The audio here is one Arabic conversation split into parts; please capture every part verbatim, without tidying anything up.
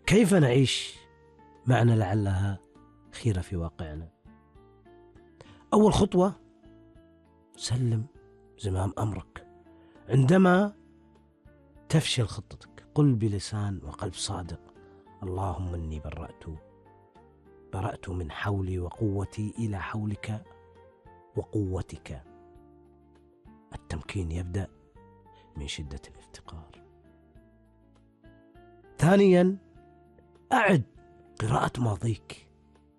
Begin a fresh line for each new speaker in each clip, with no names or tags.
كيف نعيش معنى لعلها خيرة في واقعنا؟ أول خطوة، سلم زمام أمرك. عندما تفشل خطتك قل بلسان وقلب صادق: اللهم إني برأت برأت من حولي وقوتي إلى حولك وقوتك. التمكين يبدأ من شدة الافتقار. ثانيا، أعد قراءة ماضيك.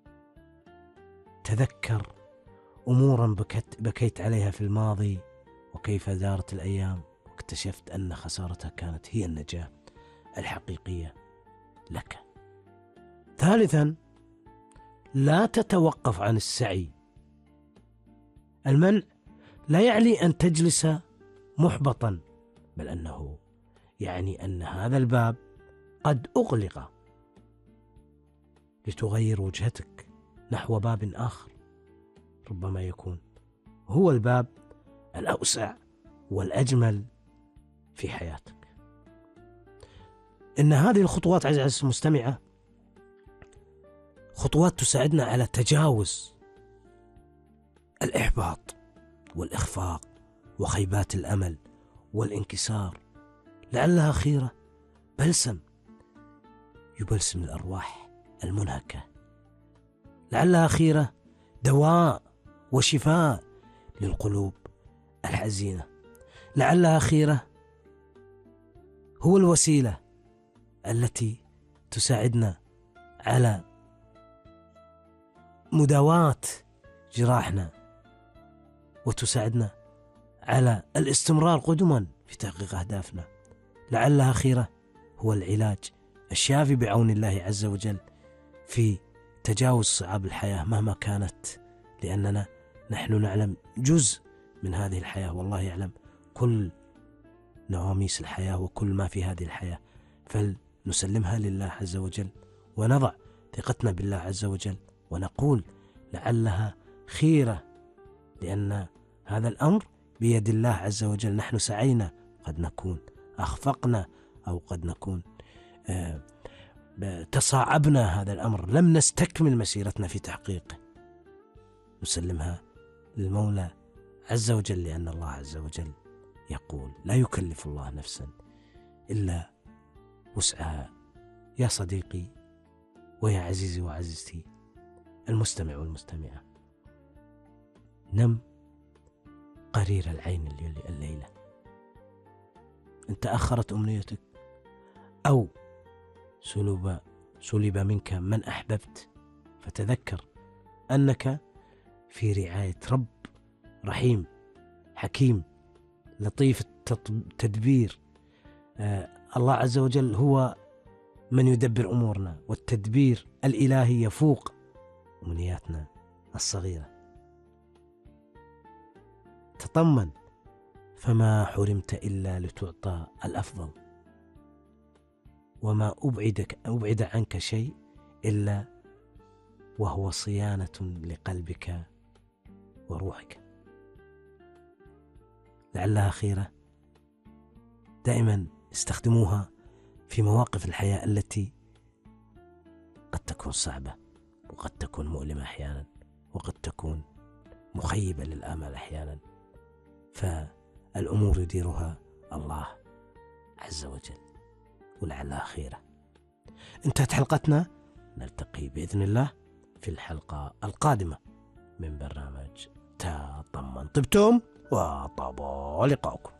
تذكر أمورا بكت بكيت عليها في الماضي وكيف دارت الأيام واكتشفت أن خسارتها كانت هي النجاة الحقيقية لك. ثالثا، لا تتوقف عن السعي. المنع لا يعني أن تجلس محبطا، بل أنه يعني أن هذا الباب قد أغلق، لتغير وجهتك نحو باب آخر ربما يكون هو الباب الأوسع والأجمل في حياتك. إن هذه الخطوات عزيزي المستمعة خطوات تساعدنا على تجاوز الإحباط والإخفاق وخيبات الأمل والانكسار. لعلها خيرة بلسم يبلسم الأرواح المنهكة. لعلها خيرة دواء وشفاء للقلوب الحزينة. لعلها خيرة هو الوسيلة التي تساعدنا على مداواة جراحنا وتساعدنا على الاستمرار قدما في تحقيق أهدافنا. لعلها خيرة هو العلاج الشافي بعون الله عز وجل في تجاوز صعاب الحياة مهما كانت، لأننا نحن نعلم جزء من هذه الحياة والله يعلم كل نواميس الحياة وكل ما في هذه الحياة، فلنسلمها لله عز وجل ونضع ثقتنا بالله عز وجل ونقول لعلها خيرة، لأن هذا الأمر بيد الله عز وجل. نحن سعينا، قد نكون أخفقنا أو قد نكون آه تصاعبنا هذا الأمر، لم نستكمل مسيرتنا في تحقيقه. نسلمها للمولى عز وجل، لأن الله عز وجل يقول: لا يكلف الله نفسا إلا وسعها. يا صديقي ويا عزيزي وعزيزتي المستمع والمستمعة، نم قرير العين الليلة. إن تأخرت أمنيتك أو سلب سلب منك من أحببت، فتذكر أنك في رعاية رب رحيم حكيم لطيف التدبير. آه الله عز وجل هو من يدبر أمورنا، والتدبير الإلهي يفوق أمنياتنا الصغيرة. تطمن، فما حرمت إلا لتعطى الأفضل، وما أبعدك أبعد عنك شيء إلا وهو صيانة لقلبك وروحك. لعلها خيرة. دائما استخدموها في مواقف الحياة التي قد تكون صعبة وقد تكون مؤلمة أحيانا وقد تكون مخيبة للآمال أحيانا، فالأمور يديرها الله عز وجل، ولعلها خيرة. انتهت حلقتنا، نلتقي بإذن الله في الحلقة القادمة من برنامج تطمن. طبتم وطاب لقاؤكم.